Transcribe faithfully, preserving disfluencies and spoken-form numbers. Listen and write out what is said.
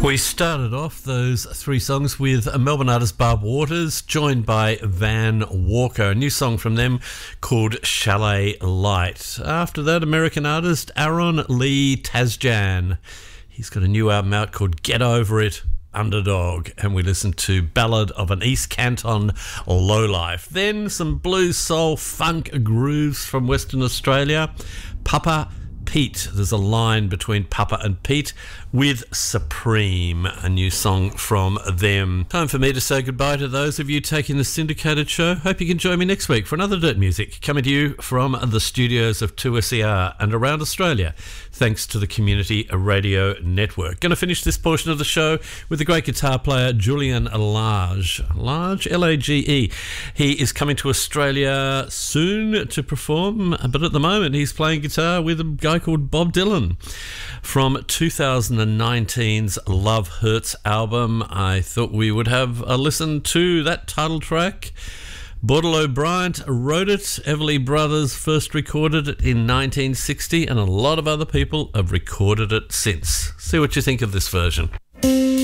We started off those three songs with a Melbourne artist Barb Waters, joined by Van Walker, a new song from them called Chalet Light. After that, American artist Aaron Lee Tasjan. He's got a new album out called Get Over It, Underdog, and we listened to Ballad of an East Canton Lowlife. Then some blues, soul, funk grooves from Western Australia. Papa Pete. There's a line between Papa and Pete with Supreme, a new song from them. Time for me to say goodbye to those of you taking the syndicated show. Hope you can join me next week for another Dirt Music coming to you from the studios of two S E R and around Australia, thanks to the Community Radio Network. Going to finish this portion of the show with the great guitar player Julian Lage. Lage, L A G E. He is coming to Australia soon to perform, but at the moment he's playing guitar with a guy called Bob Dylan. From two thousand nineteen's Love Hurts album, I thought we would have a listen to that title track. Bordello Bryant wrote it, Everly Brothers first recorded it in nineteen sixty, and a lot of other people have recorded it since. See what you think of this version.